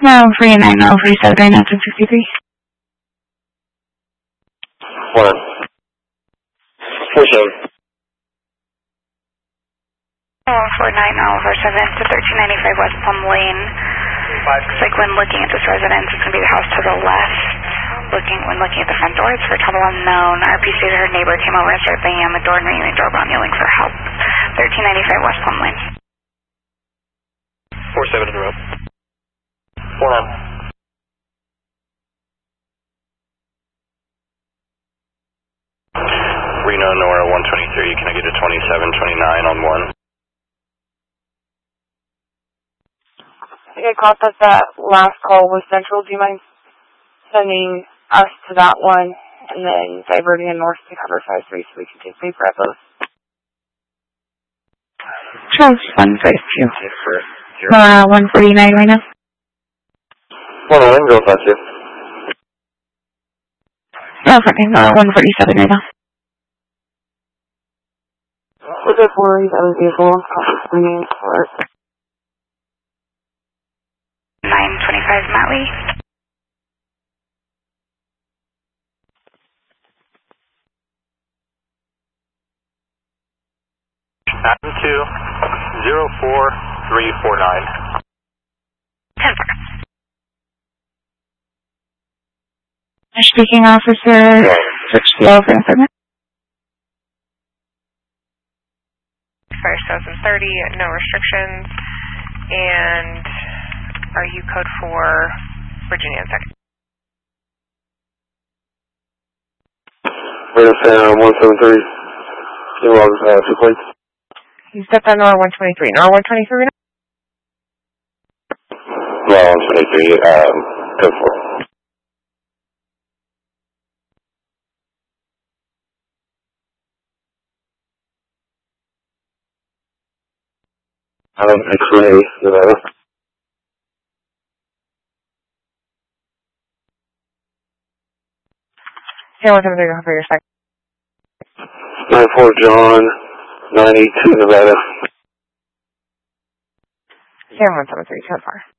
No, 49, no, 47, 963. Hold on. 47. 49, 47 to 1395 West Plum Lane. Looks like when looking at this residence, it's going to be the house to the left. When looking at the front door, it's for trouble unknown. RP stated her neighbor came over and started banging on the door and ringing the doorbell, yelling for help. 1395 West Plum Lane. 47 in the row. 49. Reno, Nora, 123. Can I get a 2729 on 1? I think I caught that last call was Central. Do you mind sending us to that one and then diverting in north to cover 53 so we can take paper at both? Charles 152. 149 right now. 109, go 52. No, 147 right now. Was it for the other vehicle? Bringing for 925 Matt Lee. Atom 2, 04349. 10-4. Speaking officer, switch the over informant. Fire 2030, no restrictions, and are you code for Virginia and second? We're going to say 173. You log 2 plates. You stepped on NOR 123. NOR 123 now? No, 123. Code 4. X-ray, Nevada. Yeah, 173, go for your second. 94 John, 982 Nevada. Yeah, 173, so far.